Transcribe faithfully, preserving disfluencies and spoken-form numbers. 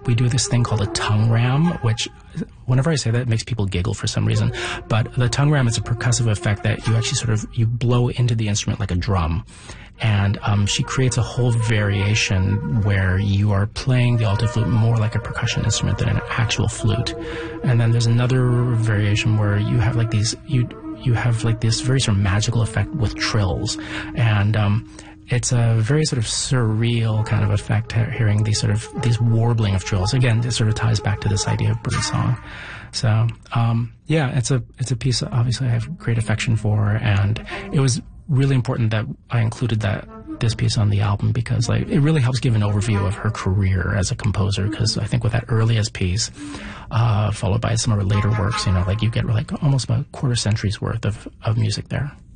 we do this thing called a tongue ram, which whenever I say that, it makes people giggle for some reason. But the tongue ram is a percussive effect that you actually sort of, you blow into the instrument like a drum. And um, she creates a whole variation where you are playing the alto flute more like a percussion instrument than an actual flute. And then there's another variation where you have like these, you you have like this very sort of magical effect with trills. And um, it's a very sort of surreal kind of effect, hearing these sort of, these warbling of trills. Again, it sort of ties back to this idea of birdsong. So, um, yeah, it's a, it's a piece obviously I have great affection for, and it was really important that I included that, this piece on the album, because like, it really helps give an overview of her career as a composer, because I think with that earliest piece, uh, followed by some of her later works, you know, like you get like almost about a quarter century's worth of, of music there.